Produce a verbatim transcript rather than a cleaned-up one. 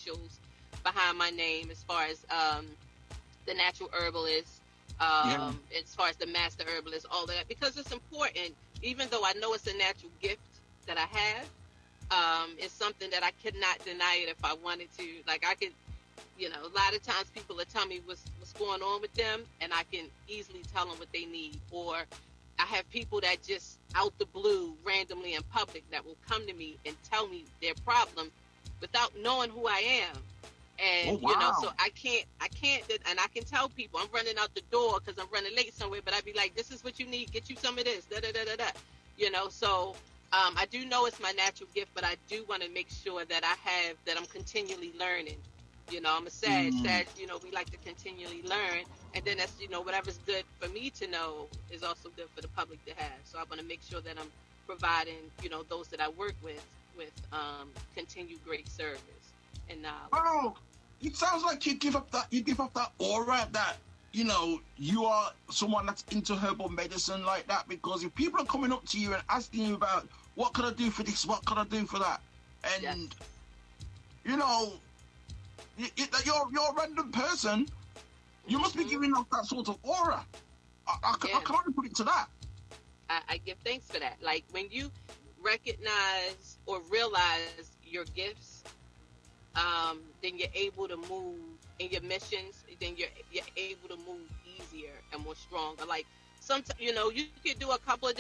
initials behind my name as far as um, the natural herbalist, Yeah. um, as far as the master herbalist, all that, because it's important. Even though I know it's a natural gift that I have, um, it's something that I could not deny it if I wanted to. Like I could, you know, a lot of times people will tell me what's what's going on with them, and I can easily tell them what they need. Or I have people that just out the blue, randomly in public, that will come to me and tell me their problem without knowing who I am. Oh And you know, so wow. I can't, I can't, and I can tell people I'm running out the door because I'm running late somewhere, but I'd be like, "This is what you need. Get you some of this." Da da da da da. You know, so um, I do know it's my natural gift, but I do want to make sure that I have that I'm continually learning. You know, I'm a sad, Mm. sad. You know, we like to continually learn, and then that's you know whatever's good for me to know is also good for the public to have. So I want to make sure that I'm providing you know those that I work with with um, continued great service and knowledge. Well, it sounds like you give up that you give up that aura that you know you are someone that's into herbal medicine like that. Because if people are coming up to you and asking you about what can I do for this, what can I do for that, Yes. and you know you, you, that you're you're a random person, you must be hmm giving off that sort of aura. I, I, ca- I Yeah. can only put it to that. I, I give thanks for that. Like when you recognize or realize your gifts, um, then you're able to move in your missions. Then you're you're able to move easier and more stronger. Like sometimes, you know, you could do a couple of